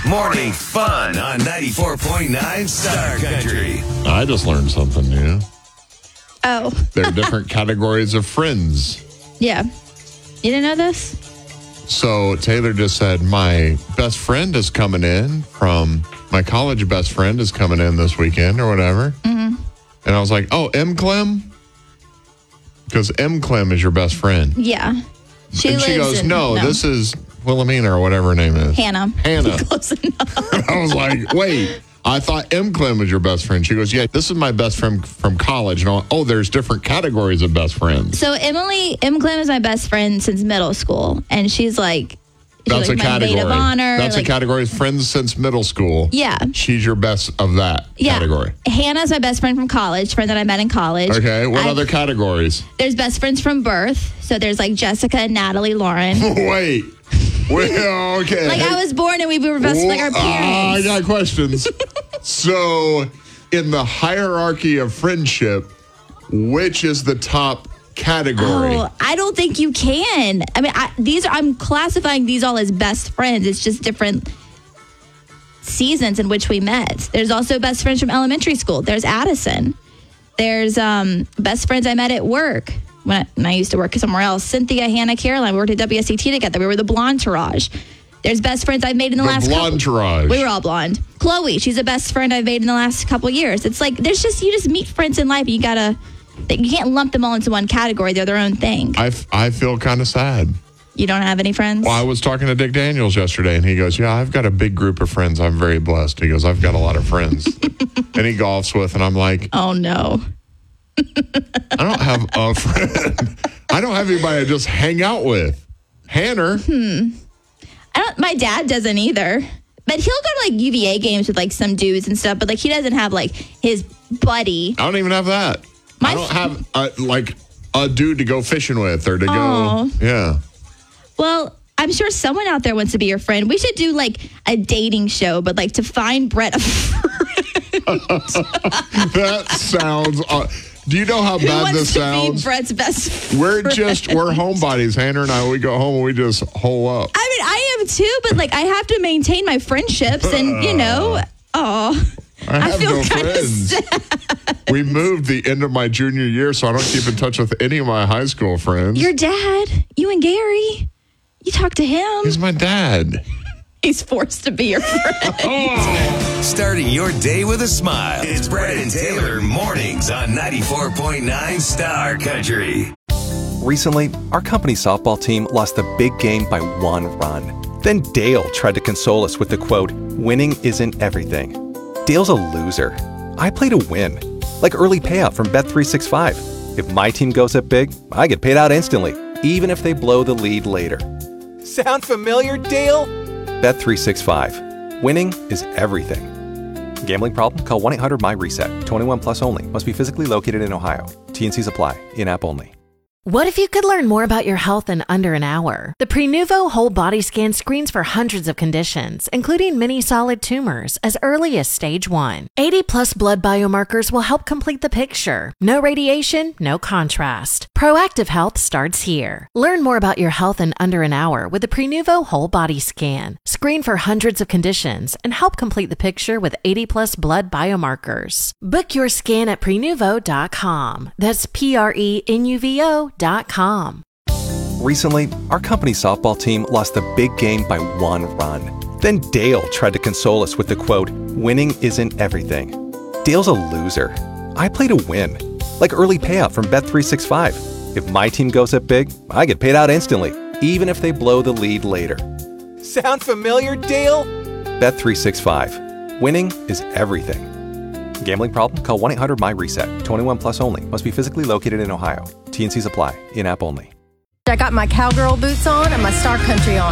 Morning fun on 94.9 Star Country. I just learned something new. Oh. There are different categories of friends. Yeah. You didn't know this? So Taylor just said, my best friend is coming in from, my college best friend is coming in this weekend or whatever. Mm-hmm. And I was like, oh, M. Clem? Because M. Clem is your best friend. Yeah. And she goes, no, this is Wilhelmina or whatever her name is. Hannah. Close enough. I was like, wait, I thought M. Clem was your best friend. She goes, yeah, this is my best friend from college. And there's different categories of best friends. So M. Clem is my best friend since middle school. And she's like, that's a category. Maid of honor. That's a category. Friends since middle school. Yeah. She's your best of that category. Hannah's my best friend from college, friend that I met in college. Okay. What other categories? There's best friends from birth. So there's like Jessica and Natalie Lauren. Wait. Well, okay. Like I was born and we were best like our parents. I got questions. So in the hierarchy of friendship, which is the top category? Oh, I don't think you can. I mean, I'm classifying these all as best friends. It's just different seasons in which we met. There's also best friends from elementary school. There's Addison. There's best friends I met at work when I used to work somewhere else. Cynthia, Hannah, Caroline. We worked at WSET together. We were the Blonde Tourage. There's best friends I've made in the last Blonde Tourage. We were all blonde. Chloe, she's a best friend I've made in the last couple years. It's like you just meet friends in life. You can't lump them all into one category. They're their own thing. I feel kind of sad. You don't have any friends? Well, I was talking to Dick Daniels yesterday, and he goes, yeah, I've got a big group of friends. I'm very blessed. He goes, I've got a lot of friends. And he golfs with, and I'm like, oh, no. I don't have a friend. I don't have anybody to just hang out with. Hannah. My dad doesn't either. But he'll go to like UVA games with like some dudes and stuff, but like he doesn't have like his buddy. I don't even have that. I don't have like a dude to go fishing with or to go. Yeah. Well, I'm sure someone out there wants to be your friend. We should do like a dating show, but like to find Brett a friend. That sounds. Do you know how bad this sounds? Be Brett's best friend? We're homebodies. Hannah and I, we go home and we just hole up. I mean, I am too, but like I have to maintain my friendships and, I have no friends. We moved the end of my junior year, so I don't keep in touch with any of my high school friends. Your dad, you and Gary, you talk to him. He's my dad. He's forced to be your friend. Starting your day with a smile. It's Brett and Taylor mornings on 94.9 Star Country. Recently, our company softball team lost the big game by 1 run. Then Dale tried to console us with the quote, winning isn't everything. Dale's a loser. I play to win. Like early payout from Bet365. If my team goes up big, I get paid out instantly, even if they blow the lead later. Sound familiar, Dale? Bet365. Winning is everything. Gambling problem? Call 1-800-MY-RESET. 21 plus only. Must be physically located in Ohio. T&Cs apply. In-app only. What if you could learn more about your health in under an hour? The Prenuvo Whole Body Scan screens for hundreds of conditions, including many solid tumors, as early as stage 1. 80-plus blood biomarkers will help complete the picture. No radiation, no contrast. Proactive health starts here. Learn more about your health in under an hour with the Prenuvo Whole Body Scan. Screen for hundreds of conditions and help complete the picture with 80-plus blood biomarkers. Book your scan at Prenuvo.com. That's Prenuvo.com. Recently, our company softball team lost the big game by 1 run. Then Dale tried to console us with the quote, winning isn't everything. Dale's a loser. I play to win. Like early payout from Bet365. If my team goes up big, I get paid out instantly, even if they blow the lead later. Sound familiar, Dale? Bet365. Winning is everything. Gambling problem? Call 1-800-MY-RESET. 21 plus only. Must be physically located in Ohio. T&Cs apply. In-app only. I got my cowgirl boots on and my Star Country on.